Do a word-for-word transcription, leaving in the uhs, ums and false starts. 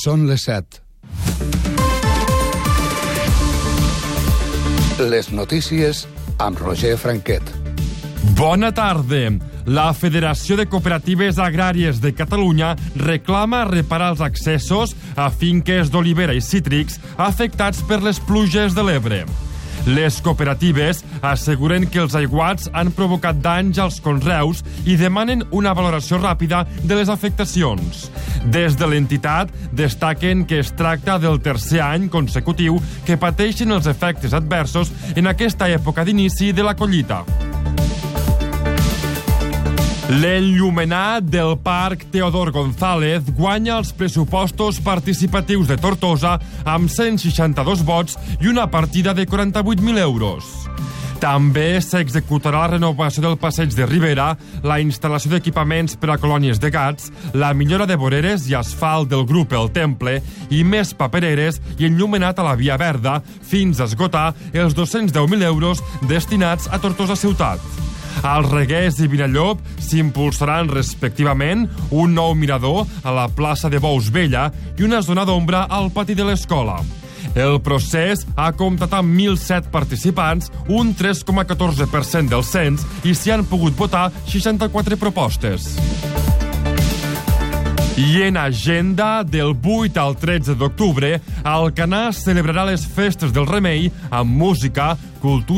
Són les set. Les notícies amb Roger Franquet. Bona tarda. La Federació de Cooperatives Agràries de Catalunya reclama reparar els accessos a finques d'olivera i cítrics afectats per les pluges de l'Ebre. Les cooperatives asseguren que els aiguats han provocat danys als conreus i demanen una valoració ràpida de les afectacions. Des de l'entitat destaquen que es tracta del tercer any consecutiu que pateixen els efectes adversos en aquesta època d'inici de la collita. L'enllumenat del Parc Teodor González guanya els pressupostos participatius de Tortosa amb cent seixanta-dos vots i una partida de quaranta-vuit mil euros. També s'executarà la renovació del passeig de Ribera, la instal·lació d'equipaments per a colònies de gats, la millora de voreres i asfalt del grup El Temple i més papereres i enllumenat a la Via Verda fins a esgotar els dos-cents deu mil euros destinats a Tortosa Ciutat. Als Reguers i Vinallop s'impulsaran respectivament un nou mirador a la plaça de Bous Vella i una zona d'ombra al pati de l'escola. El procés ha comptat amb mil set participants, un tres coma catorze per cent del cens, i s'hi han pogut votar seixanta-quatre propostes. I en agenda, del vuit al tretze d'octubre, Alcanar celebrarà les festes del Remei amb música, cultura